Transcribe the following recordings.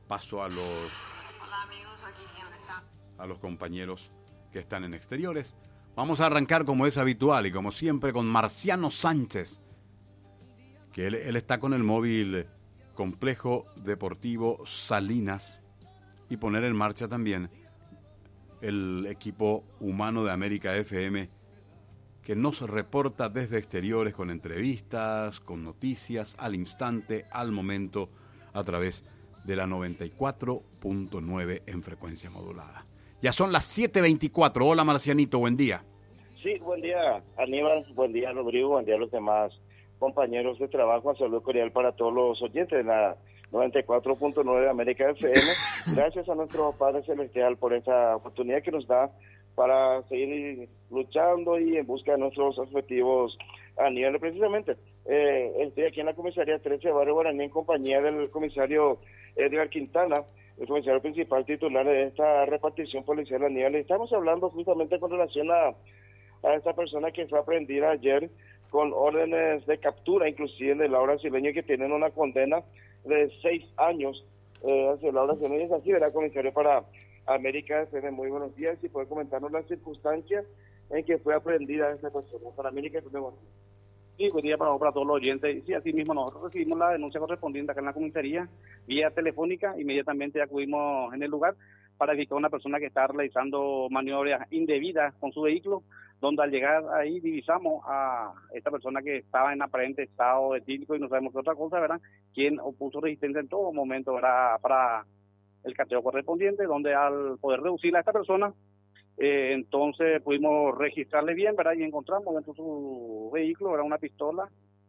paso a los compañeros que están en exteriores. Vamos a arrancar como es habitual y como siempre con Marciano Sánchez, que él está con el móvil Complejo Deportivo Salinas, y poner en marcha también el equipo humano de América FM, que nos reporta desde exteriores con entrevistas, con noticias al instante, al momento, a través de la 94.9 en frecuencia modulada. Ya son las 7:24. Hola Marcianito, buen día. Sí, buen día Aníbal, buen día Rodrigo, buen día a los demás compañeros de trabajo. Un saludo cordial para todos los oyentes de la 94.9 América FM. Gracias a nuestro Padre Celestial por esta oportunidad que nos da para seguir luchando y en busca de nuestros objetivos a nivel. Precisamente, estoy aquí en la comisaría 13 de Barrio Guaraní en compañía del comisario Edgar Quintana, el comisario principal titular de esta repartición policial a nivel. Estamos hablando justamente con relación a esta persona que fue aprehendida ayer con órdenes de captura, inclusive de Laura Brasileño, que tienen una condena de 6 años hacia Laura Brasileño. Es así, ¿verdad, comisario? Para América FM, muy buenos días, y puede comentarnos las circunstancias en que fue aprehendida esta persona. Para América FM, buenos días. Sí, buen día para todos los oyentes. Sí, así mismo nosotros recibimos la denuncia correspondiente acá en la comisaría, vía telefónica. Inmediatamente acudimos en el lugar para evitar a una persona que está realizando maniobras indebidas con su vehículo, donde al llegar ahí divisamos a esta persona que estaba en aparente estado etílico y no sabemos qué otra cosa, ¿verdad? Quien opuso resistencia en todo momento, ¿verdad? Para el cateo correspondiente, donde al poder reducirla a esta persona, entonces pudimos registrarle bien, ¿verdad? Y encontramos dentro de su vehículo, ¿verdad?, una pistola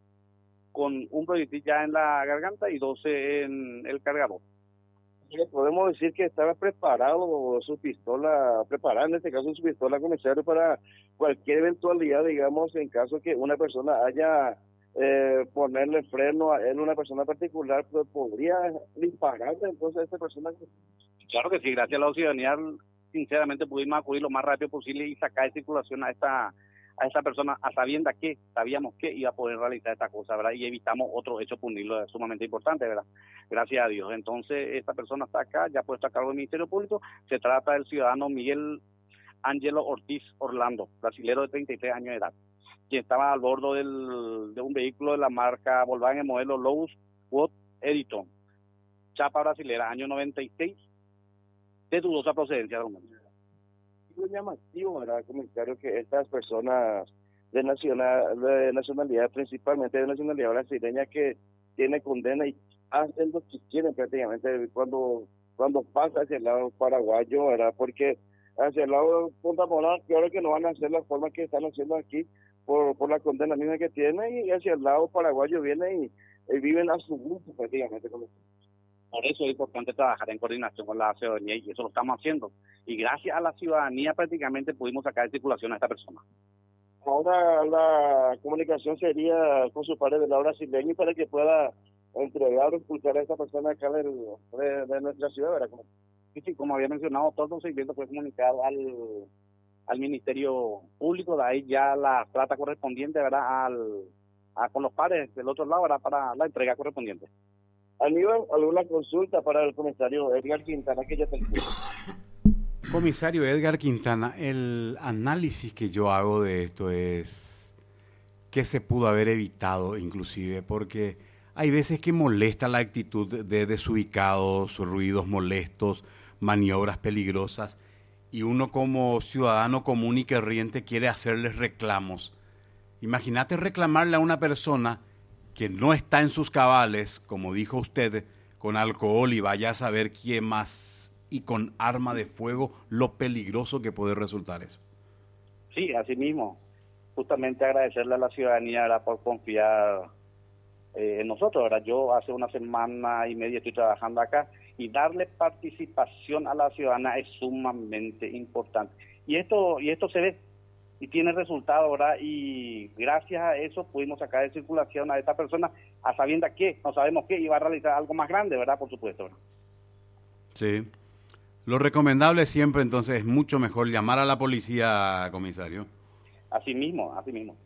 con un proyectil ya en la garganta y 12 en el cargador. Podemos decir que estaba preparado su pistola, preparada en este caso su pistola, comisario, para cualquier eventualidad, digamos, en caso que una persona haya ponerle freno a él, una persona particular, pues podría dispararle entonces a esta persona. Claro que sí, gracias a la ciudadanía, sinceramente pudimos acudir lo más rápido posible y sacar de circulación a esta persona, sabíamos que iba a poder realizar esta cosa, ¿verdad? Y evitamos otro hecho punible sumamente importante, ¿verdad? Gracias a Dios. Entonces, esta persona está acá, ya puesto a cargo del Ministerio Público. Se trata del ciudadano Miguel Ángelo Ortiz Orlando, brasilero de 33 años de edad, quien estaba al bordo de un vehículo de la marca Volkswagen modelo Lotus Quad Editon, chapa brasilera, año 96, de dudosa procedencia. Es muy llamativo, ¿verdad, comisario, que estas personas de nacionalidad, principalmente de nacionalidad brasileña, que tienen condena y hacen lo que quieren prácticamente cuando pasa hacia el lado paraguayo, ¿verdad? Porque hacia el lado Punta Morón, claro que no van a hacer la forma que están haciendo aquí por la condena misma que tienen, y hacia el lado paraguayo vienen y viven a su gusto prácticamente. Por eso es importante trabajar en coordinación con la ciudadanía, y eso lo estamos haciendo. Y gracias a la ciudadanía prácticamente pudimos sacar de circulación a esta persona. Ahora la comunicación sería con su padre de Laura Brasileño para que pueda entregar o expulsar a esta persona acá de nuestra ciudad, ¿verdad? Sí, como había mencionado, todo el procedimiento fue comunicado al Ministerio Público, de ahí ya la trata correspondiente, ¿verdad?, con los padres del otro lado, ¿verdad?, para la entrega correspondiente. Aníbal, ¿alguna consulta para el comisario Edgar Quintana, que ya te escucha? Comisario Edgar Quintana, el análisis que yo hago de esto es que se pudo haber evitado inclusive, porque hay veces que molesta la actitud de desubicados, ruidos molestos, maniobras peligrosas, y uno como ciudadano común y corriente quiere hacerles reclamos. Imagínate reclamarle a una persona que no está en sus cabales, como dijo usted, con alcohol y vaya a saber quién más, y con arma de fuego, lo peligroso que puede resultar eso. Sí, así mismo. Justamente agradecerle a la ciudadanía, ¿verdad?, por confiar en nosotros, ¿verdad? Yo hace una semana y media estoy trabajando acá, y darle participación a la ciudadana es sumamente importante. Y esto se ve y tiene resultado, ¿verdad? Y gracias a eso pudimos sacar de circulación a esta persona, a sabiendas que no sabemos qué iba a realizar algo más grande, ¿verdad? Por supuesto, ¿verdad? Sí. Lo recomendable siempre, entonces, es mucho mejor llamar a la policía, comisario. Así mismo, así mismo.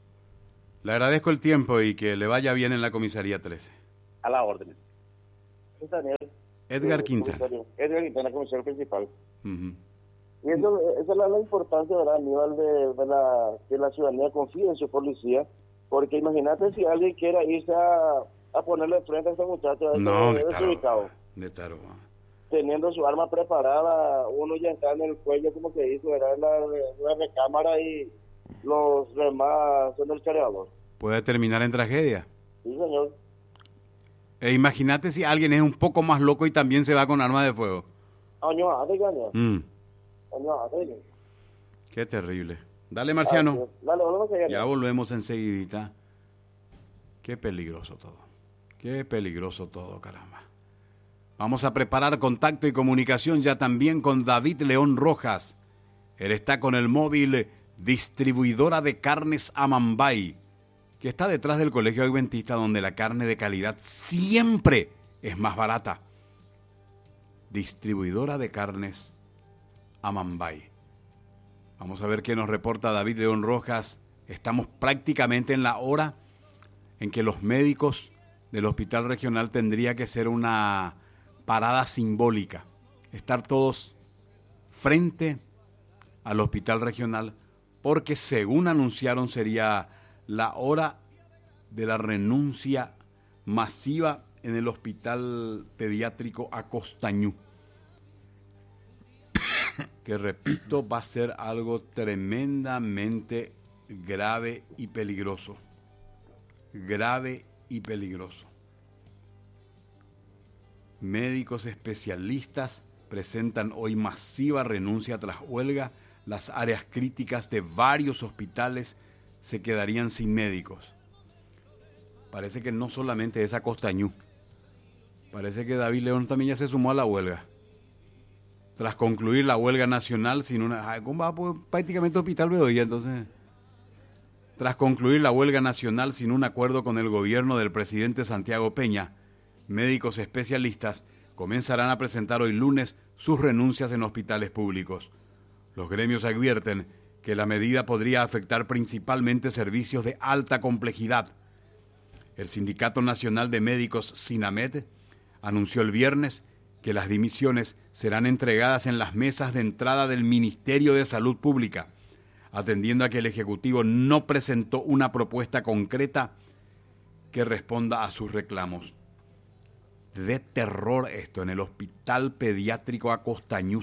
Le agradezco el tiempo y que le vaya bien en la comisaría 13. A la orden. Daniel, Edgar Quintana. Edgar Quintana, comisario principal. Uh-huh. Y esa es la importancia, ¿verdad, Aníbal, que la ciudadanía confíe en su policía, porque imagínate si alguien quiera irse a ponerle frente a ese muchacho desubicado. Teniendo su arma preparada, uno ya está en el cuello, como se hizo, era la recámara y los demás en el cargador. Puede terminar en tragedia. Sí, señor. Imagínate si alguien es un poco más loco y también se va con arma de fuego. Qué terrible. Dale, Marciano. Dale, volvemos allá. Ya volvemos enseguidita. Qué peligroso todo. Qué peligroso todo, caramba. Vamos a preparar contacto y comunicación ya también con David León Rojas. Él está con el móvil Distribuidora de Carnes Amambay, que está detrás del Colegio Adventista, donde la carne de calidad siempre es más barata. Distribuidora de Carnes Amambay. Vamos a ver qué nos reporta David León Rojas. Estamos prácticamente en la hora en que los médicos del hospital regional tendría que ser una parada simbólica. Estar todos frente al hospital regional, porque según anunciaron sería la hora de la renuncia masiva en el hospital pediátrico Acostañú, que repito, va a ser algo tremendamente grave y peligroso. Grave y peligroso. Médicos especialistas presentan hoy masiva renuncia tras huelga. Las áreas críticas de varios hospitales se quedarían sin médicos. Parece que no solamente es Acostañú. Parece que David León también ya se sumó a la huelga. Tras concluir la huelga nacional sin una... ¿Cómo va? Pues prácticamente Hospital Bedoya, entonces... Tras concluir la huelga nacional sin un acuerdo con el gobierno del presidente Santiago Peña, médicos especialistas comenzarán a presentar hoy lunes sus renuncias en hospitales públicos. Los gremios advierten que la medida podría afectar principalmente servicios de alta complejidad. El Sindicato Nacional de Médicos, SINAMED, anunció el viernes que las dimisiones serán entregadas en las mesas de entrada del Ministerio de Salud Pública, atendiendo a que el Ejecutivo no presentó una propuesta concreta que responda a sus reclamos. De terror esto, en el Hospital Pediátrico Acostañú,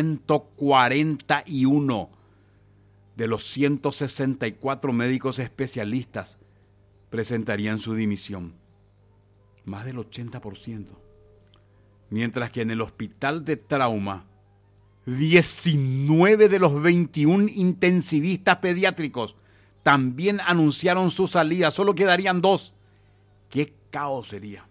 141 de los 164 médicos especialistas presentarían su dimisión, más del 80%. Mientras que en el Hospital de Trauma, 19 de los 21 intensivistas pediátricos también anunciaron su salida, solo quedarían 2. ¡Qué caos sería!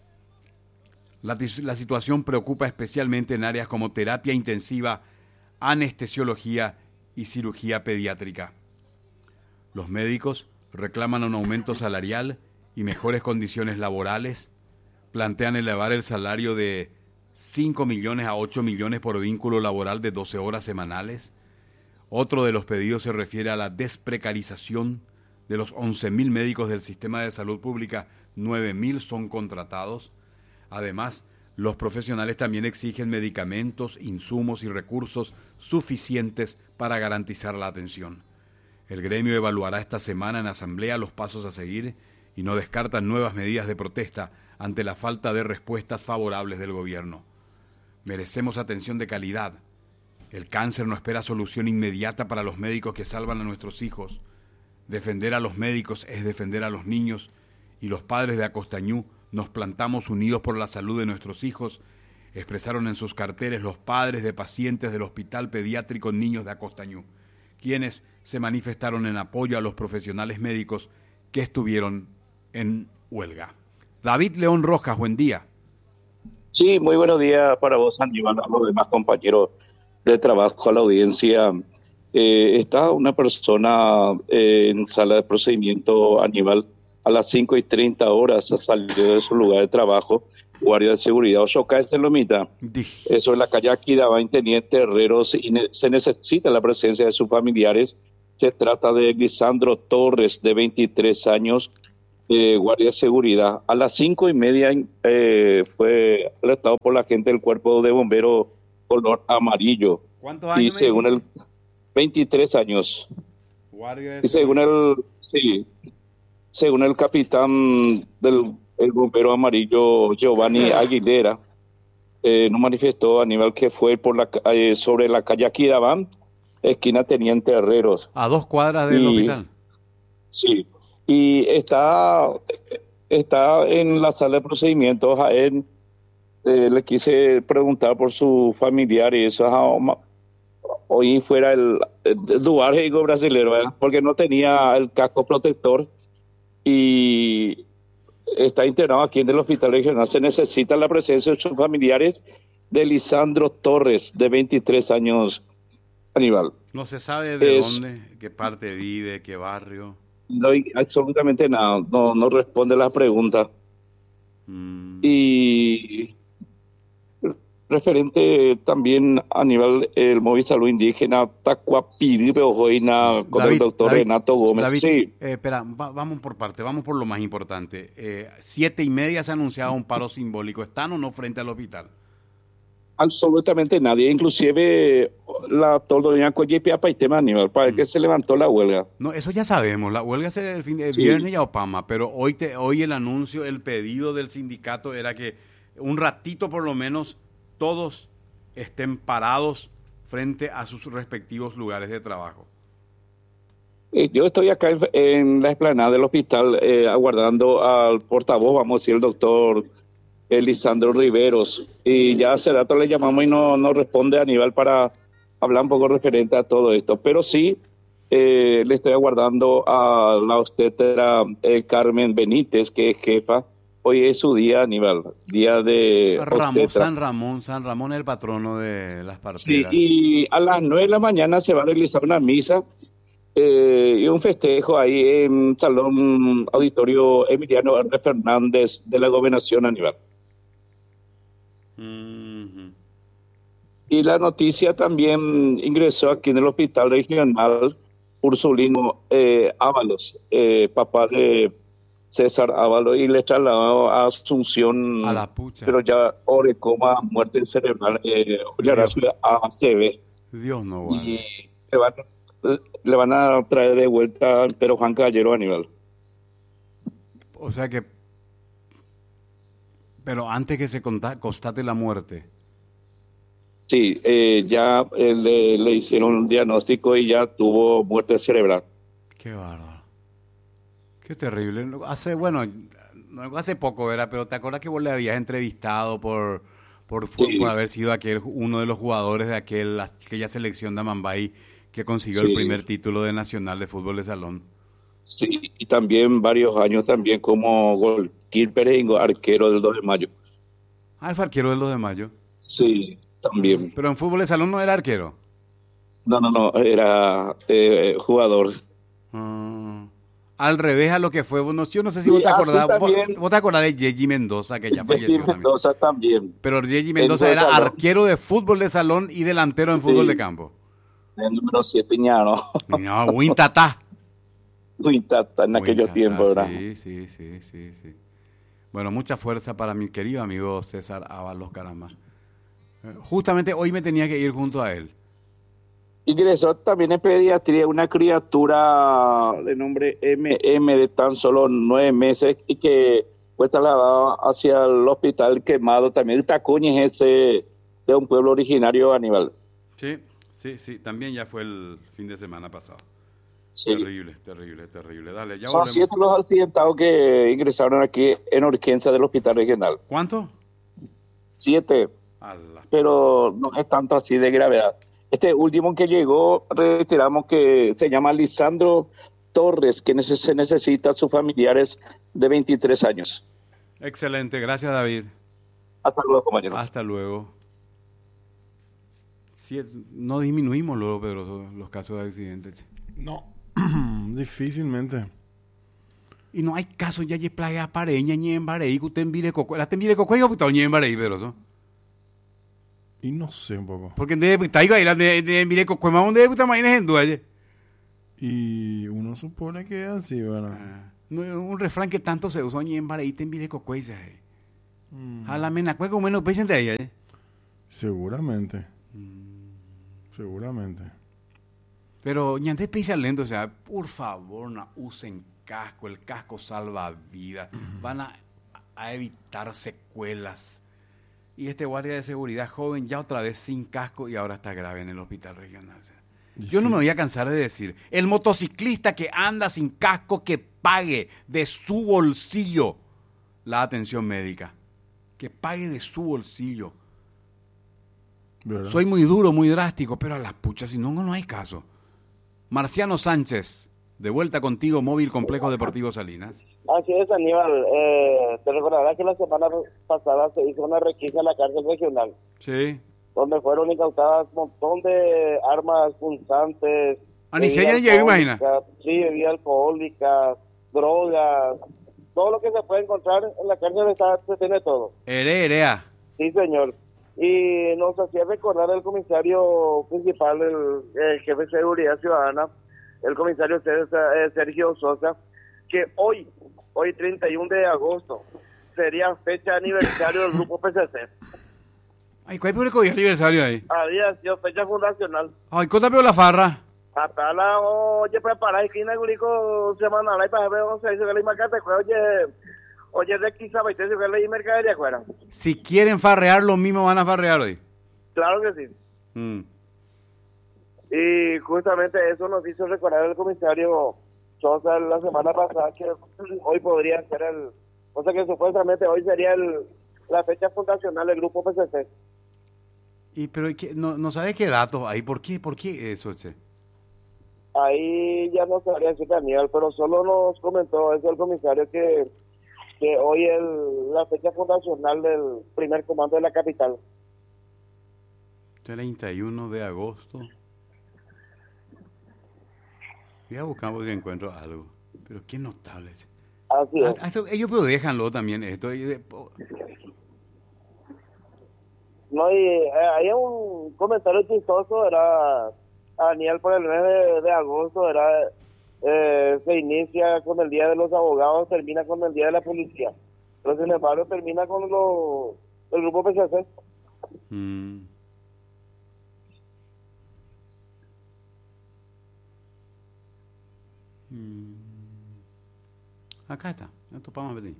La situación preocupa especialmente en áreas como terapia intensiva, anestesiología y cirugía pediátrica. Los médicos reclaman un aumento salarial y mejores condiciones laborales, plantean elevar el salario de 5 millones a 8 millones por vínculo laboral de 12 horas semanales. Otro de los pedidos se refiere a la desprecarización de los 11.000 médicos del sistema de salud pública. 9.000 son contratados. Además, los profesionales también exigen medicamentos, insumos y recursos suficientes para garantizar la atención. El gremio evaluará esta semana en asamblea los pasos a seguir y no descartan nuevas medidas de protesta ante la falta de respuestas favorables del gobierno. Merecemos atención de calidad. El cáncer no espera solución inmediata para los médicos que salvan a nuestros hijos. Defender a los médicos es defender a los niños, y los padres de Acostañú nos plantamos unidos por la salud de nuestros hijos, expresaron en sus carteles los padres de pacientes del Hospital Pediátrico Niños de Acostañú, quienes se manifestaron en apoyo a los profesionales médicos que estuvieron en huelga. David León Rojas, buen día. Sí, muy buenos días para vos, Aníbal, a los demás compañeros de trabajo, a la audiencia. Está una persona en sala de procedimiento, Aníbal, a las 5:30 salió de su lugar de trabajo, guardia de seguridad, Osoca de Lomita. Eso es la calle Aquidaba, Inteniente Herreros, y se necesita la presencia de sus familiares. Se trata de Lisandro Torres, de 23 años, guardia de seguridad. A las 5:30 fue alertado por la gente del cuerpo de bomberos color amarillo. ¿Cuántos Y años me según dijiste? el 23 años. Guardia Y de según según el capitán del el bombero amarillo Giovanni Aguilera, nos manifestó a nivel que fue por sobre la calle Aquidabán, esquina Teniente Herreros. A 2 cuadras del Y hospital. sí, y está en la sala de procedimientos. A él le quise preguntar por su familiar y eso. Hoy fuera el Duarte digo brasilero, ¿verdad? Porque no tenía el casco protector y está internado aquí en el hospital regional. Se necesita la presencia de sus familiares de Lisandro Torres, de 23 años, Aníbal. No se sabe de Es, dónde, qué parte vive, qué barrio. no hay absolutamente nada, no responde las preguntas. Mm. Y referente también a nivel el móvil salud indígena, Tacuapiribe Ojoina, con el doctor Renato Gómez. David, Sí, espera, vamos por parte, vamos por lo más importante. 7:30 se ha anunciado un paro simbólico. ¿Están o no frente al hospital? absolutamente nadie, inclusive la doña Coyepiapa y tema Aníbal, para que se levantó la huelga. No, eso ya sabemos. La huelga es el fin de Sí. viernes y a Opama, pero hoy el anuncio, el pedido del sindicato era que un ratito por lo menos todos estén parados frente a sus respectivos lugares de trabajo. Yo estoy acá en la explanada del hospital aguardando al portavoz, vamos a decir, el doctor Lisandro Riveros, y ya hace rato le llamamos y no responde a Aníbal para hablar un poco referente a todo esto, pero sí le estoy aguardando a la obstetra Carmen Benítez, que es jefa. Hoy es su día, Aníbal, día de obstetra. San Ramón es el patrono de las Sí, parteras. y a las 9 de la mañana se va a realizar una misa y un festejo ahí en Salón Auditorio Emiliano R. Fernández de la Gobernación, Aníbal. Mhm. Y la noticia también ingresó aquí en el Hospital Regional Ursulino Ábalos, papá de César Ábalos, y le trasladó a Asunción, A la pucha. pero ya Orecoma, muerte cerebral, a ACV. Dios no Y guarde. le van a traer de vuelta al Pedro Juan Caballero, Aníbal. O sea que, pero antes que se constate la muerte. Sí, ya le hicieron un diagnóstico y ya tuvo muerte cerebral. Qué bárbaro. Qué terrible. Hace poco era, pero ¿te acuerdas que vos le habías entrevistado Sí. por haber sido uno de los jugadores de aquella selección de Amambay que consiguió Sí. el primer título de Nacional de Fútbol de Salón? Sí, y también varios años también como goalkeeper y arquero del 2 de mayo. Ah, el fue arquero del 2 de mayo. Sí, también. Pero en fútbol de salón no era arquero. No, era jugador. Ah. Al revés a lo que fue. Bueno, yo no sé si Sí, vos te así acordás. también. Vos te acordás de Yeji Mendoza, que ya falleció Jessy también. Mendoza también. Pero Yeji El Mendoza de era salón. arquero de fútbol de salón y delantero en Sí. fútbol de campo. El número 7 ñano. No, Wintata. Tata en aquellos Wintata, tiempos, ¿verdad? Sí. Bueno, mucha fuerza para mi querido amigo César Ábalos, caramba. Justamente hoy me tenía que ir junto a él. Ingresó también en pediatría una criatura de nombre MM de tan solo 9 meses y que fue trasladada hacia el hospital Quemado. También Tacuña es ese de un pueblo originario, Aníbal. Sí, también ya fue el fin de semana pasado. Sí. Terrible. Dale, ya Son volvemos. 7 los accidentados que ingresaron aquí en urgencia del hospital regional. ¿Cuánto? 7, pero no es tanto así de gravedad. Este último que llegó, reiteramos que se llama Lisandro Torres, que se necesita a sus familiares de 23 años. Excelente, gracias David. Hasta luego, compañero. Hasta luego. Sí, no disminuimos luego, Pedro, los casos de accidentes. No, difícilmente. Y no hay casos ya de plaga pareña ni en Barey, que usted envire coco. La te envire coco y puta ni en Barey, pero eso. Y no sé un poco. Porque está ahí la de envire coco, más donde puta máquina en duelle. Y uno supone que es así, bueno. un refrán que tanto se usó en Baraíta en Virecocueyza. A la menacue como menos pechen de ahí, Seguramente. Seguramente. Pero ñante pisa lento, o sea, por favor, no usen casco, el casco salva vidas, van a evitar secuelas. Y este guardia de seguridad joven ya otra vez sin casco y ahora está grave en el hospital regional. O sea, yo no me voy a cansar de decir, el motociclista que anda sin casco que pague de su bolsillo la atención médica, que pague de su bolsillo. ¿Verdad? Soy muy duro, muy drástico, pero a las puchas, si no, no hay caso. Marciano Sánchez, de vuelta contigo, Móvil Complejo Deportivo Salinas. Así es, Aníbal. Te recordarás que la semana pasada se hizo una requisa en la cárcel regional, Sí. donde fueron incautadas un montón de armas punzantes. Ni se bebidas llega, imagina. alcohólicas, sí, bebidas alcohólicas, drogas, todo lo que se puede encontrar en la cárcel se tiene todo. Erea. Sí, señor. Y nos hacía recordar el comisario principal, el jefe de seguridad ciudadana, el comisario Sergio Sosa, que hoy 31 de agosto, sería fecha de aniversario del grupo PCC. Ay, ¿cuál es el aniversario ahí? Había sido fecha fundacional. Ay, ¿cuánto veo la farra? Hasta la oye preparar esquina gurico semanal ahí para ver cómo se dice que le marcate, oye de quizá va a tener que le mercadería fuera. Si quieren farrear, lo mismo van a farrear hoy. Claro que sí. Y justamente eso nos hizo recordar el comisario Sosa la semana pasada, que hoy podría ser o sea que supuestamente hoy sería la fecha fundacional del grupo PCC. Pero no sabe qué datos hay, ¿por qué eso, che? Ahí ya no sabría decir Daniel, pero solo nos comentó eso el comisario que hoy es la fecha fundacional del primer comando de la capital. 31 de agosto. Voy a buscar si encuentro algo. Pero qué notable. Así es. Ellos pero déjanlo también esto. No, y hay un comentario chistoso, era Daniel, por el mes de agosto, se inicia con el Día de los Abogados, termina con el Día de la Policía. Pero sin embargo termina con el grupo PCC. Acá está, ya topamos a ver.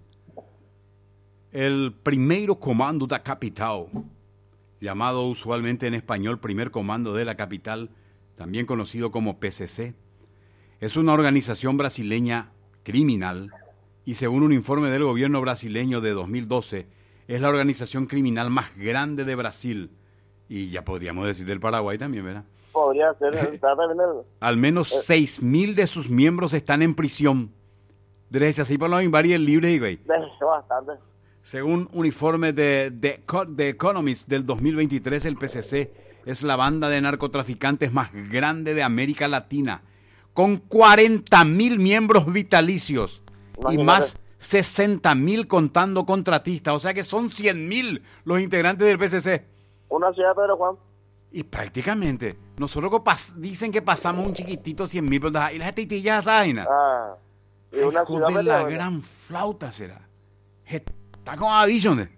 El primeiro comando da capital, llamado usualmente en español primer comando de la capital, también conocido como PCC, es una organización brasileña criminal y según un informe del gobierno brasileño de 2012, es la organización criminal más grande de Brasil y ya podríamos decir del Paraguay también, ¿verdad? Podría ser. Al menos 6.000 de sus miembros están en prisión. Desde así por los invarios libres, güey. Bastante. Según un informe de The Economist del 2023, el PCC es la banda de narcotraficantes más grande de América Latina, con 40.000 miembros vitalicios y más 60.000 contando contratistas. O sea que son 100.000 los integrantes del PCC. Una ciudad, Pedro Juan. Y prácticamente, nosotros dicen que pasamos un chiquitito 100.000, pero y las titillas saben. Y una Hijo de la gran flauta será. Está con aviso, ¿no?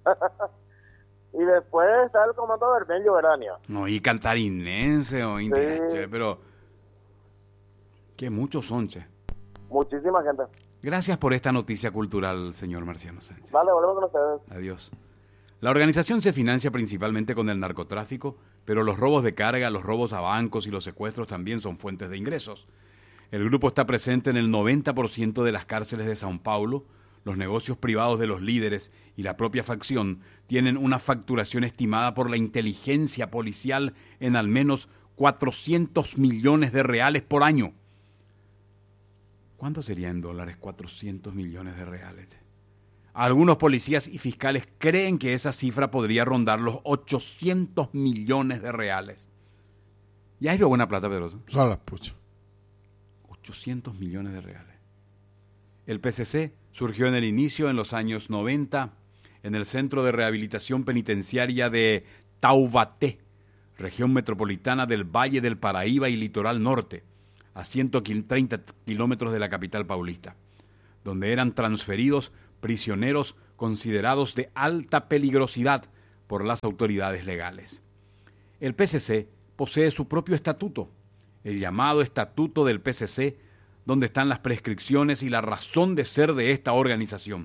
Y después está el comando vermelho, ¿verdad, Nia? No, y cantarinense o intelectual, pero que muchos son, che. Muchísima gente. Gracias por esta noticia cultural, señor Marciano Sánchez. Vale, volvemos con ustedes. Adiós. La organización se financia principalmente con el narcotráfico, pero los robos de carga, los robos a bancos y los secuestros también son fuentes de ingresos. El grupo está presente en el 90% de las cárceles de São Paulo. Los negocios privados de los líderes y la propia facción tienen una facturación estimada por la inteligencia policial en al menos 400 millones de reales por año. ¿Cuánto sería en dólares 400 millones de reales? Algunos policías y fiscales creen que esa cifra podría rondar los 800 millones de reales. ¿Ya es buena plata, Pedroso? Sala, pucha. 800 millones de reales. El PCC surgió en el inicio, en los años 90, en el Centro de Rehabilitación Penitenciaria de Taubaté, región metropolitana del Valle del Paraíba y Litoral Norte, a 130 kilómetros de la capital paulista. donde eran transferidos prisioneros considerados de alta peligrosidad por las autoridades legales. El PCC posee su propio estatuto, el llamado Estatuto del PCC, donde están las prescripciones y la razón de ser de esta organización.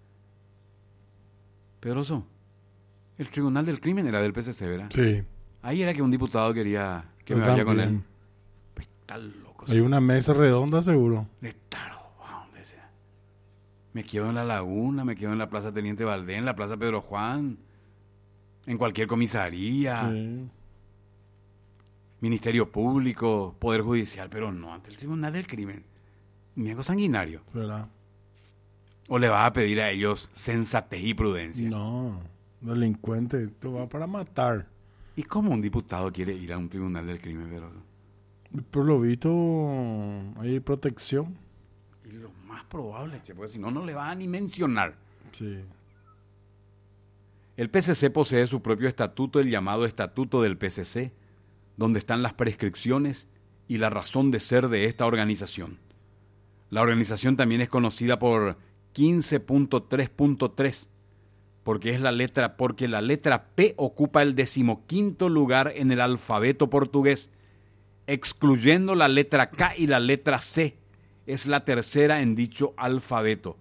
Pedroso, el Tribunal del Crimen era del PCC, ¿verdad? Sí. Ahí era que un diputado quería que Yo me vaya con él. también. Pues está loco. Hay una mesa redonda, seguro. De taro, a donde sea. Me quedo en la Laguna, me quedo en la Plaza Teniente Valdés, en la Plaza Pedro Juan, en cualquier comisaría, Sí. Ministerio Público, Poder Judicial, pero no ante el Tribunal del Crimen. Miego sanguinario. ¿Verdad? ¿O le vas a pedir a ellos sensatez y prudencia? No, delincuente, esto va para matar. ¿Y cómo un diputado quiere ir a un Tribunal del Crimen, pero? Por lo visto, hay protección. Y lo más probable, che, porque si no, no le van a ni mencionar. Sí. El PCC posee su propio estatuto, el llamado Estatuto del PCC, donde están las prescripciones y la razón de ser de esta organización. La organización también es conocida por 15.3.3, porque la letra P ocupa el 15º lugar en el alfabeto portugués, excluyendo la letra K y la letra C. Es la tercera en dicho alfabeto.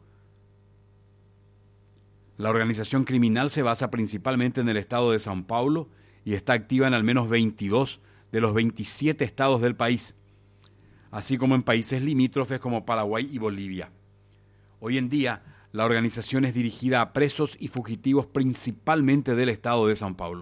La organización criminal se basa principalmente en el estado de São Paulo y está activa en al menos 22 de los 27 estados del país, así como en países limítrofes como Paraguay y Bolivia. Hoy en día, la organización es dirigida a presos y fugitivos principalmente del estado de São Paulo.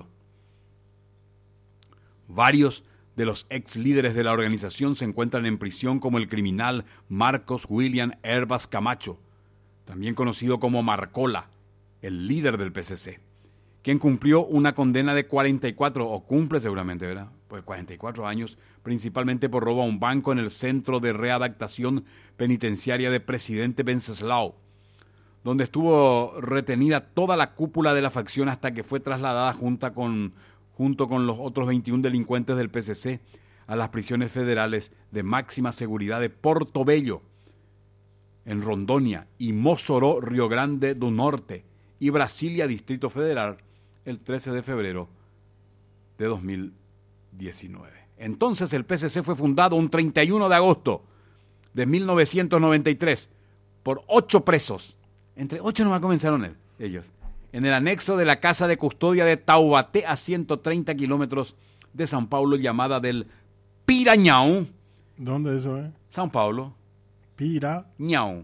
Varios de los ex líderes de la organización se encuentran en prisión, como el criminal Marcos William Herbas Camacho, también conocido como Marcola, el líder del PCC, quien cumplió una condena de 44, o cumple seguramente, ¿verdad? Pues 44 años, principalmente por robo a un banco en el Centro de Readaptación Penitenciaria de Presidente Venceslau, donde estuvo retenida toda la cúpula de la facción hasta que fue trasladada junto con los otros 21 delincuentes del PCC a las prisiones federales de máxima seguridad de Portobello, en Rondônia, y Mossoró, Río Grande do Norte, y Brasilia, Distrito Federal, el 13 de febrero de 2019. Entonces el PCC fue fundado un 31 de agosto de 1993 por 8 presos. Entre 8 nomás comenzaron ellos. En el anexo de la casa de custodia de Taubaté, a 130 kilómetros de São Paulo, llamada del Pirañão. ¿Dónde eso São Paulo. Pirañao.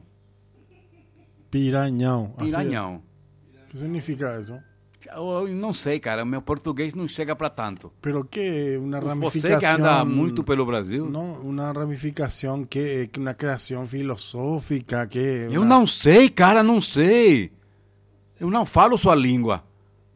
Pirañão. ¿Qué significa eso? Eu não sei, cara. Meu português não chega para tanto. ¿Pero qué? ¿Una ramificación? Você que anda muito pelo Brasil. No, una ramificación, que una creación filosófica, que... Eu não sei, cara, não sei. Eu não falo sua língua.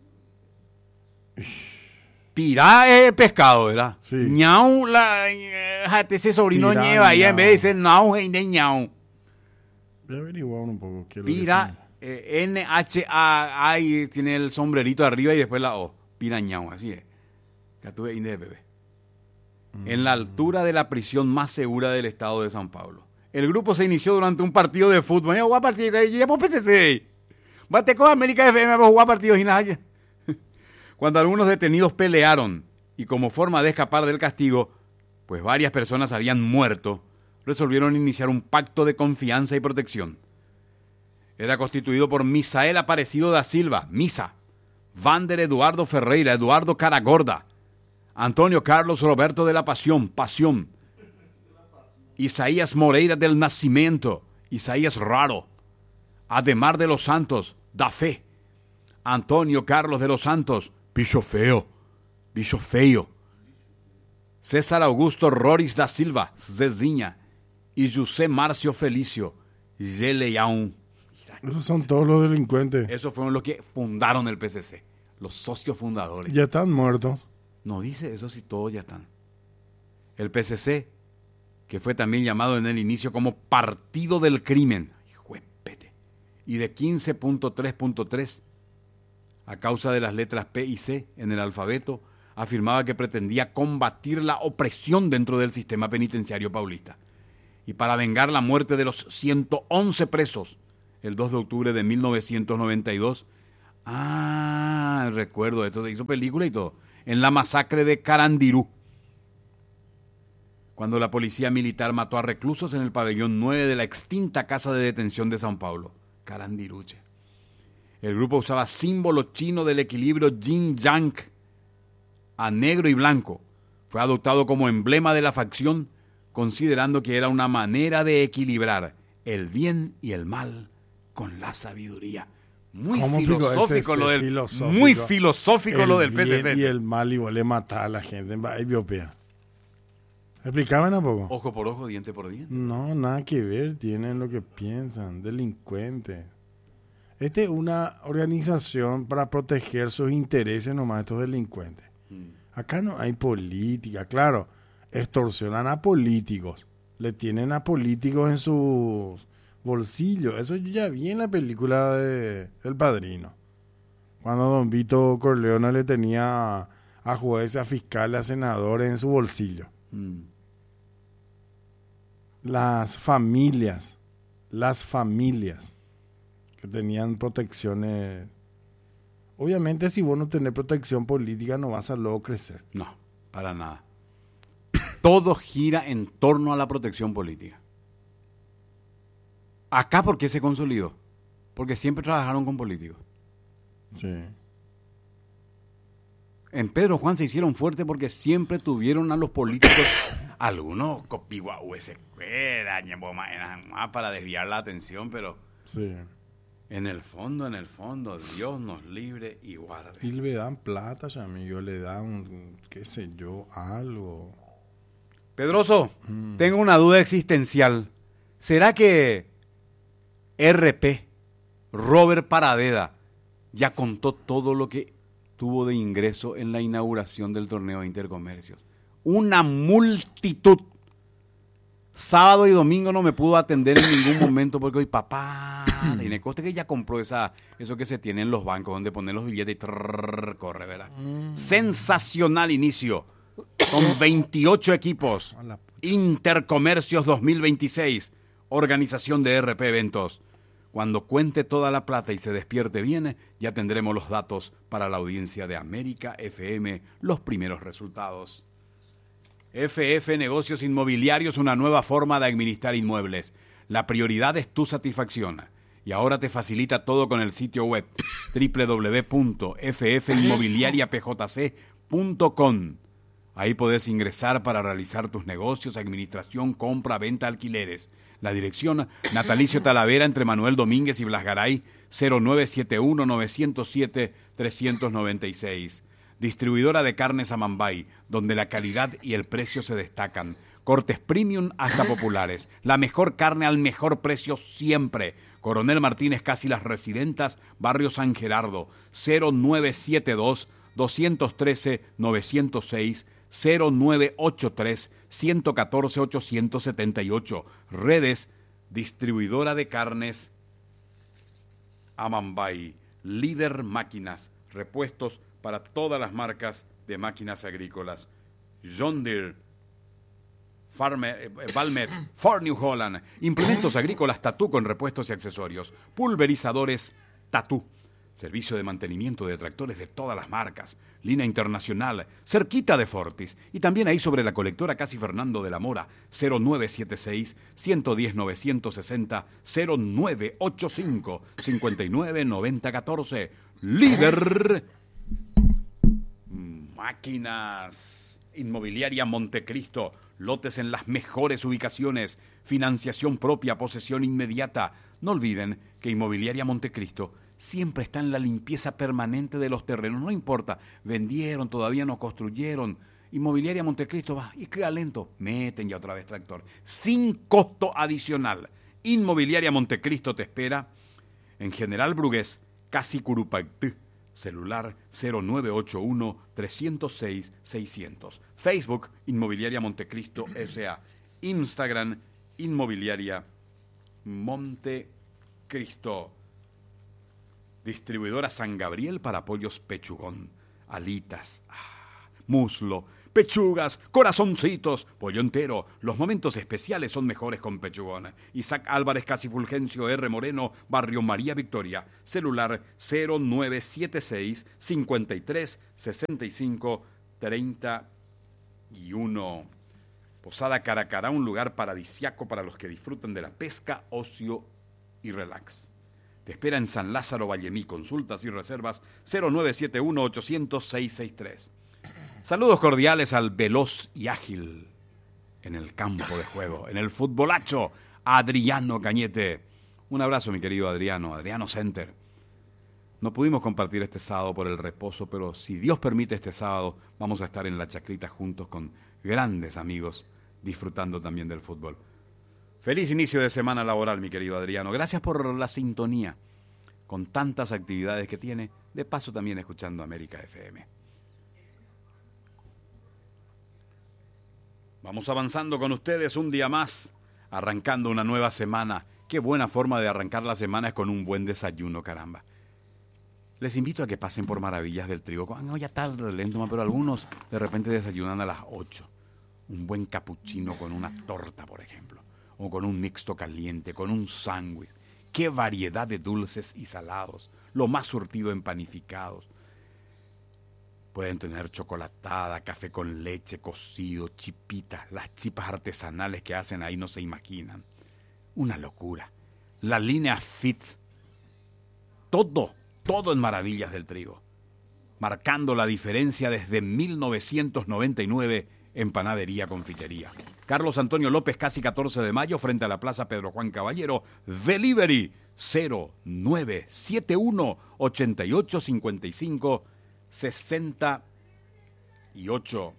Pirá es pescado, ¿verdad? Sí. Ñau, ese sobrino Pirá, lleva ahí, ñau. en vez de decir nau, es de ñau. Voy a averiguar un poco qué es lo que Pira, N-H-A, ahí tiene el sombrerito arriba y después la O. Pirañao, así es. Que tuve inde de bebé. En la altura de la prisión más segura del estado de São Paulo. El grupo se inició durante un partido de fútbol. Yo voy a partir de ahí, por PCC. Bate con América FM, voy a jugar partidos y nada. Cuando algunos detenidos pelearon y como forma de escapar del castigo, pues varias personas habían muerto, resolvieron iniciar un pacto de confianza y protección. Era constituido por Misael Aparecido da Silva, Misa, Vander Eduardo Ferreira, Eduardo Caragorda, Antonio Carlos Roberto de la Pasión, Pasión, Isaías Moreira del Nascimento, Isaías Raro, Ademar de los Santos, da Fe, Antonio Carlos de los Santos, Bicho Feo, César Augusto Roris da Silva, Zezinha, y José Márcio Felício, Geleão. Esos son todos los delincuentes. Esos fueron los que fundaron el PCC, los socios fundadores. Ya están muertos. No dice eso si todos ya están. El PCC, que fue también llamado en el inicio como Partido del Crimen, ¡juepete!, y de 15.3.3, a causa de las letras P y C en el alfabeto, afirmaba que pretendía combatir la opresión dentro del sistema penitenciario paulista y para vengar la muerte de los 111 presos el 2 de octubre de 1992. Recuerdo, esto se hizo película y todo. En la masacre de Carandirú, cuando la policía militar mató a reclusos en el pabellón 9 de la extinta casa de detención de São Paulo. Carandirú, che. El grupo usaba símbolo chino del equilibrio yin-yang a negro y blanco. Fue adoptado como emblema de la facción, considerando que era una manera de equilibrar el bien y el mal con la sabiduría. Muy filosófico lo del muy filosófico lo del PSC. Y el mal igual le mata a la gente en Etiopía. ¿Explicaban un poco? Ojo por ojo, diente por diente. No, nada que ver, tienen lo que piensan, delincuentes. Esta es una organización para proteger sus intereses nomás, estos delincuentes. Acá no hay política, claro, extorsionan a políticos, le tienen a políticos en sus bolsillos. Eso yo ya vi en la película de El Padrino, cuando don Vito Corleone le tenía a jueces, a fiscales, a senadores en su bolsillo. Las familias que tenían protecciones. Obviamente, si vos no tenés protección política, no vas a luego crecer. No, para nada. Todo gira en torno a la protección política. Acá, ¿por qué se consolidó? Porque siempre trabajaron con políticos. Sí. En Pedro Juan se hicieron fuertes porque siempre tuvieron a los políticos, algunos para desviar la atención, pero Sí. en el fondo, Dios nos libre y guarde. Y le dan plata, amigo, le dan, qué sé yo, algo. Pedroso, tengo una duda existencial. ¿Será que RP, Robert Paradeda, ya contó todo lo que tuvo de ingreso en la inauguración del torneo de Intercomercios? Una multitud. Sábado y domingo no me pudo atender en ningún momento porque hoy papá, y me consta que ya compró eso que se tiene en los bancos donde ponen los billetes y corre, ¿verdad? Sensacional inicio con 28 equipos. Intercomercios 2026, organización de RP Eventos. Cuando cuente toda la plata y se despierte bien, ya tendremos los datos para la audiencia de América FM, los primeros resultados. FF Negocios Inmobiliarios, una nueva forma de administrar inmuebles. La prioridad es tu satisfacción. Y ahora te facilita todo con el sitio web www.ffinmobiliariapjc.com. Ahí podés ingresar para realizar tus negocios, administración, compra, venta, alquileres. La dirección, Natalicio Talavera, entre Manuel Domínguez y Blas Garay, 0971-907-396. Distribuidora de carnes Amambay, donde la calidad y el precio se destacan. Cortes premium hasta populares. La mejor carne al mejor precio siempre. Coronel Martínez, casi Las Residentas, Barrio San Gerardo, 0972-213-906, 0983-114-878. Redes, distribuidora de carnes Amambay. Líder máquinas, repuestos para todas las marcas de máquinas agrícolas. John Deere, Valmet, Ford New Holland, implementos agrícolas Tatú con repuestos y accesorios, pulverizadores Tatú, servicio de mantenimiento de tractores de todas las marcas, línea internacional, cerquita de Fortis, y también ahí sobre la colectora Casi Fernando de la Mora, 0976-110-960, 0985-599014, líder máquinas. Inmobiliaria Montecristo, lotes en las mejores ubicaciones, financiación propia, posesión inmediata. No olviden que Inmobiliaria Montecristo siempre está en la limpieza permanente de los terrenos, no importa, vendieron, todavía no construyeron. Inmobiliaria Montecristo va y queda lento, meten ya otra vez tractor, sin costo adicional. Inmobiliaria Montecristo te espera en General Brugués, casi Curupaytí. Celular 0981-306-600. Facebook, Inmobiliaria Montecristo S.A. Instagram, Inmobiliaria Montecristo. Distribuidora San Gabriel para pollos Pechugón. Alitas. muslo, pechugas, corazoncitos, pollo entero. Los momentos especiales son mejores con Pechugón. Isaac Álvarez, Casi Fulgencio R. Moreno, Barrio María Victoria. Celular 0976 53 65 31. Posada Caracará, un lugar paradisiaco para los que disfrutan de la pesca, ocio y relax. Te espera en San Lázaro Vallemí. Consultas y reservas 0971 800 663. Saludos cordiales al veloz y ágil en el campo de juego, en el futbolacho, Adriano Cañete. Un abrazo, mi querido Adriano, Adriano Center. No pudimos compartir este sábado por el reposo, pero si Dios permite este sábado, vamos a estar en la Chacrita juntos con grandes amigos, disfrutando también del fútbol. Feliz inicio de semana laboral, mi querido Adriano. Gracias por la sintonía, con tantas actividades que tiene, de paso también escuchando América FM. Vamos avanzando con ustedes un día más, arrancando una nueva semana. Qué buena forma de arrancar la semana es con un buen desayuno, caramba. Les invito a que pasen por Maravillas del Trigo. No, ya tarde, lento, pero algunos de repente desayunan a las 8. Un buen capuchino con una torta, por ejemplo. O con un mixto caliente, con un sándwich. Qué variedad de dulces y salados. Lo más surtido en panificados. Pueden tener chocolatada, café con leche, cocido, chipitas. Las chipas artesanales que hacen ahí no se imaginan. Una locura. La línea Fit. Todo en Maravillas del Trigo. Marcando la diferencia desde 1999 en Panadería Confitería. Carlos Antonio López, casi 14 de mayo, frente a la Plaza Pedro Juan Caballero. Delivery 0971 8855 68.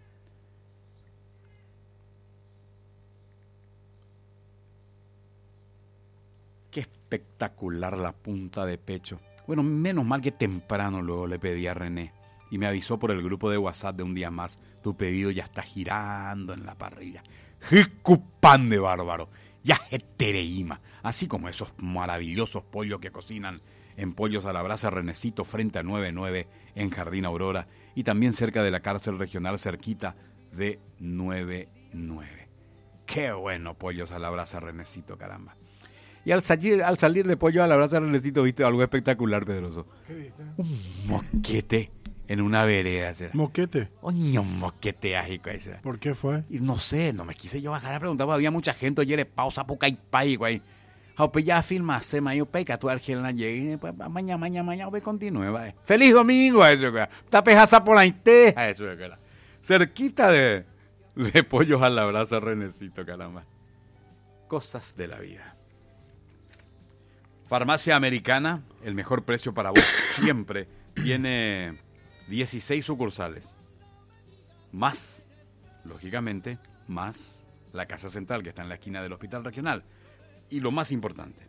Qué espectacular la punta de pecho. Bueno, menos mal que temprano luego le pedí a René y me avisó por el grupo de WhatsApp de un día más: tu pedido ya está girando en la parrilla. ¡Jicupán de bárbaro! Ya es tereíma, así como esos maravillosos pollos que cocinan en Pollos a la Brasa Renecito frente a 99 en Jardín Aurora y también cerca de la cárcel regional cerquita de 99. ¡Qué bueno Pollos a la Brasa Renecito, caramba! Y al salir de Pollos a la Brasa Renecito, ¿viste algo espectacular, Pedroso? ¿Qué viste? Un mosquete en una vereda. ¿Será? ¿Moquete? Oño, mosquete ágico ese. ¿Por qué fue? Y no sé, no me quise yo bajar a preguntar, porque había mucha gente, oye, pausa, puca y pay, güey. Pues ya filma, se me peca, tu Argelina llegue, pues mañana, voy continúe, va. ¡Feliz domingo a eso, güey! Tapejaza por la inteja, eso, güey. Cerquita de Pollos a la Brasa Renecito, caramba. Cosas de la vida. Farmacia Americana, el mejor precio para vos siempre. Tiene 16 sucursales. Más, lógicamente, más la Casa Central, que está en la esquina del Hospital Regional. Y lo más importante,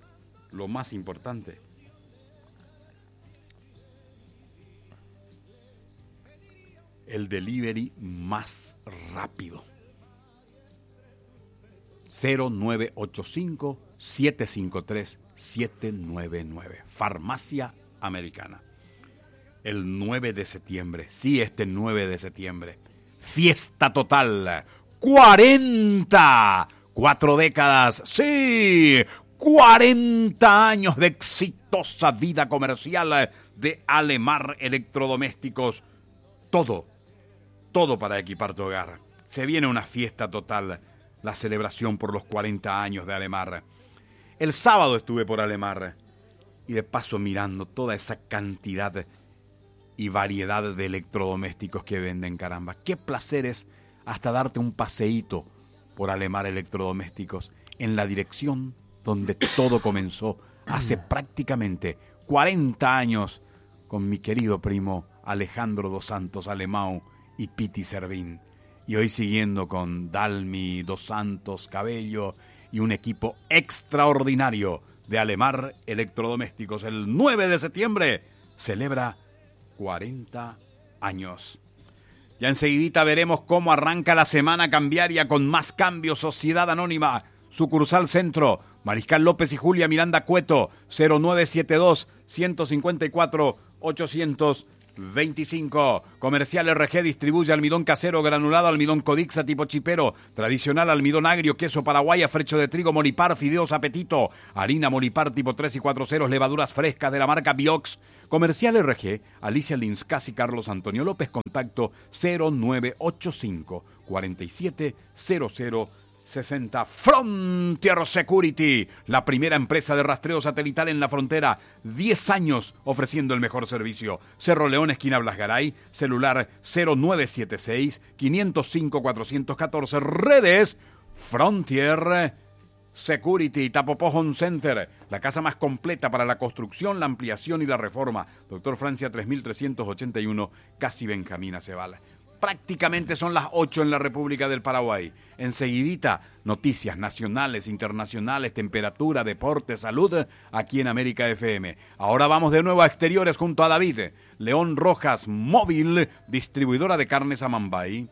el delivery más rápido. 0985-753-799. Farmacia Americana. El 9 de septiembre, sí, este 9 de septiembre, fiesta total, 40, 4 décadas, sí, 40 años de exitosa vida comercial de Alemar Electrodomésticos. Todo para equipar tu hogar. Se viene una fiesta total, la celebración por los 40 años de Alemar. El sábado estuve por Alemar y de paso mirando toda esa cantidad y variedad de electrodomésticos que venden, caramba. Qué placer es hasta darte un paseíto por Alemar Electrodomésticos en la dirección donde todo comenzó hace prácticamente 40 años con mi querido primo Alejandro dos Santos Alemão y Piti Servín. Y hoy siguiendo con Dalmi, dos Santos, Cabello y un equipo extraordinario de Alemar Electrodomésticos. El 9 de septiembre celebra 40 años. Ya enseguidita veremos cómo arranca la semana cambiaria con Más Cambio, Sociedad Anónima, sucursal Centro, Mariscal López y Julia Miranda Cueto, 0972-154-830. 25. Comercial RG distribuye almidón casero, granulado, almidón Codixa tipo chipero, tradicional almidón agrio, queso paraguaya, frecho de trigo Monipar, fideos Apetito, harina Monipar tipo 3 y 4 ceros, levaduras frescas de la marca Biox. Comercial RG, Alicia Lins, casi Carlos Antonio López, contacto 0985 47 00 60. Frontier Security, la primera empresa de rastreo satelital en la frontera. 10 años ofreciendo el mejor servicio. Cerro León, esquina Blasgaray, celular 0976-505-414. Redes Frontier Security. Tapopó Home Center, la casa más completa para la construcción, la ampliación y la reforma. Doctor Francia 3381, casi Benjamín Aceval. Prácticamente son las 8 en la República del Paraguay. Enseguidita, noticias nacionales, internacionales, temperatura, deporte, salud, aquí en América FM. Ahora vamos de nuevo a exteriores junto a David. León Rojas Móvil, distribuidora de carnes Amambay.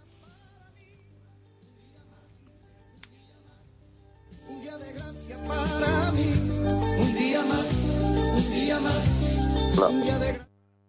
Un día de gracia para mí, un día más, un día más, un día de...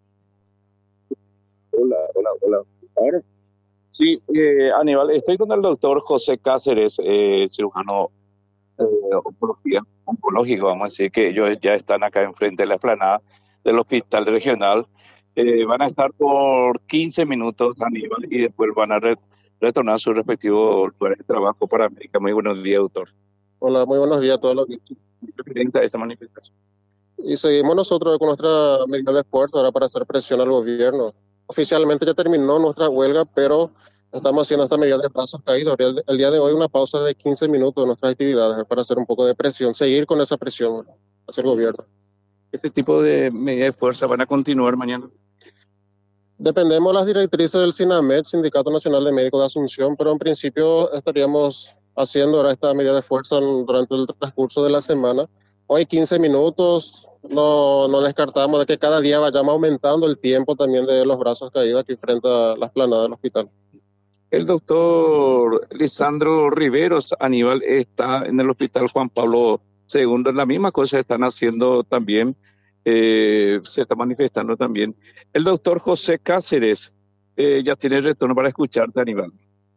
Hola. Ahora. Sí, Aníbal, estoy con el doctor José Cáceres, cirujano oncológico, vamos a decir, que ellos ya están acá enfrente de la explanada del hospital regional. Van a estar por 15 minutos, Aníbal, y después van a retornar a su respectivo lugar de trabajo para América. Muy buenos días, doctor. Hola, muy buenos días a todos los que Referente a esta manifestación. Y seguimos nosotros con nuestra medida de esfuerzo ahora para hacer presión al gobierno. Oficialmente ya terminó nuestra huelga, pero estamos haciendo esta medida de brazos caídos. El día de hoy una pausa de 15 minutos de nuestras actividades para hacer un poco de presión, seguir con esa presión hacia el gobierno. ¿Este tipo de medidas de fuerza van a continuar mañana? Dependemos de las directrices del SINAMED, Sindicato Nacional de Médicos de Asunción, pero en principio estaríamos haciendo ahora esta medida de fuerza durante el transcurso de la semana. Hoy 15 minutos. No descartamos de que cada día vayamos aumentando el tiempo también de los brazos caídos aquí frente a la explanada del hospital. El doctor Lisandro Riveros, Aníbal, está en el hospital Juan Pablo II. La misma cosa están haciendo también, se está manifestando también. El doctor José Cáceres ya tiene retorno para escucharte, Aníbal.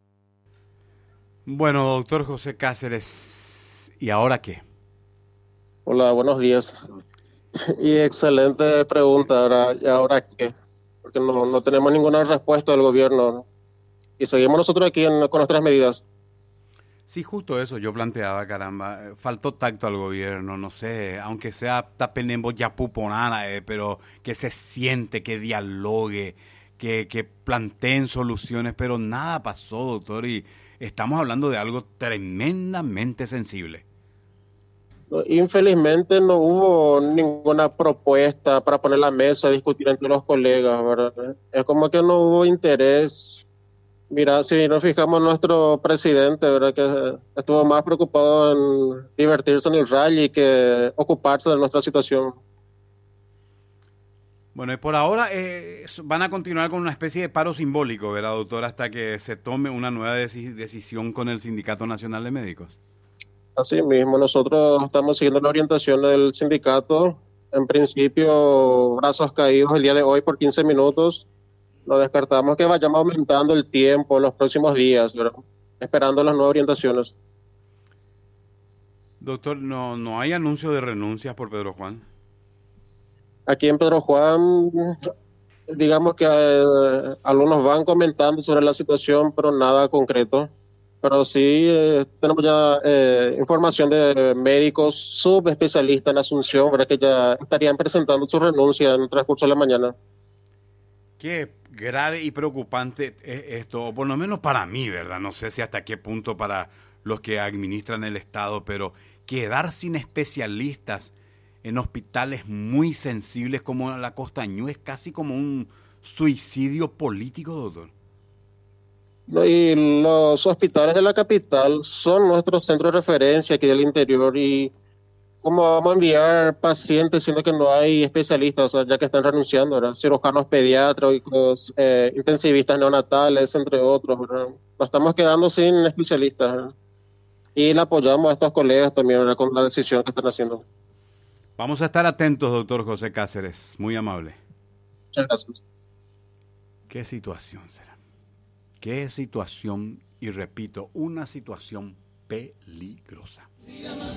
Bueno, doctor José Cáceres, ¿y ahora qué? Hola, buenos días. Y excelente pregunta. ¿Y ahora qué? Porque no tenemos ninguna respuesta del gobierno. Y seguimos nosotros aquí con nuestras medidas. Sí, justo eso yo planteaba, caramba. Faltó tacto al gobierno, no sé, aunque sea tapenembo ya puponana, pero que se siente, que dialogue, que planteen soluciones, pero nada pasó, doctor, y estamos hablando de algo tremendamente sensible. Infelizmente no hubo ninguna propuesta para poner la mesa a discutir entre los colegas, ¿verdad? Es como que no hubo interés. Mira, si nos fijamos en nuestro presidente, ¿verdad? Que estuvo más preocupado en divertirse en el rally que ocuparse de nuestra situación. Bueno, y por ahora van a continuar con una especie de paro simbólico, ¿verdad, doctor? Hasta que se tome una nueva decisión con el Sindicato Nacional de Médicos. Así mismo, nosotros estamos siguiendo la orientación del sindicato. En principio, brazos caídos el día de hoy por 15 minutos. No descartamos que vayamos aumentando el tiempo en los próximos días, ¿verdad? Esperando las nuevas orientaciones. Doctor, ¿no hay anuncio de renuncias por Pedro Juan? Aquí en Pedro Juan, digamos que algunos van comentando sobre la situación, pero nada concreto. Pero sí tenemos ya información de médicos subespecialistas en Asunción, ¿verdad? Que ya estarían presentando su renuncia en el transcurso de la mañana. Qué grave y preocupante es esto, o por lo menos para mí, ¿verdad? No sé si hasta qué punto para los que administran el Estado, pero quedar sin especialistas en hospitales muy sensibles como la Costañú es casi como un suicidio político, doctor. Y los hospitales de la capital son nuestros centros de referencia aquí del interior. Y ¿cómo vamos a enviar pacientes siendo que no hay especialistas, o sea, ya que están renunciando, ¿verdad? Cirujanos pediátricos, intensivistas neonatales, entre otros, ¿verdad? Nos estamos quedando sin especialistas, ¿verdad? Y le apoyamos a estos colegas también, ¿verdad? Con la decisión que están haciendo. Vamos a estar atentos, doctor José Cáceres. Muy amable. Muchas gracias. ¿Qué situación será? ¿Qué situación? Y repito, una situación peligrosa.